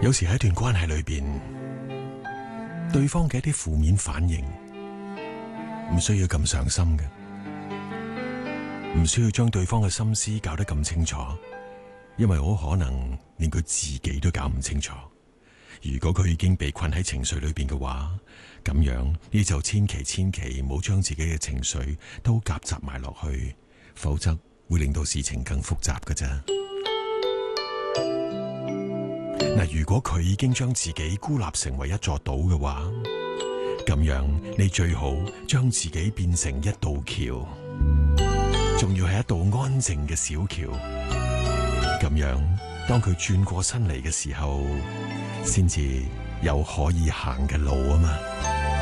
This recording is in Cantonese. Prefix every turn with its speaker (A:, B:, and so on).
A: 有時喺一段關係裏邊，對方嘅一啲負面反應，唔需要咁上心嘅，唔需要將對方嘅心思搞得咁清楚，因為好可能連佢自己都搞唔清楚。如果佢已經被困喺情緒裏邊嘅話，咁樣你就千祈唔好將自己嘅情緒都夾雜埋落去，否則會令到事情更複雜㗎咋。嗱，如果佢已經將自己孤立成為一座島嘅話，咁樣你最好將自己變成一道橋，仲要係一道安靜嘅小橋。咁樣當佢轉過身嚟嘅時候，先至有可以行嘅路啊嘛。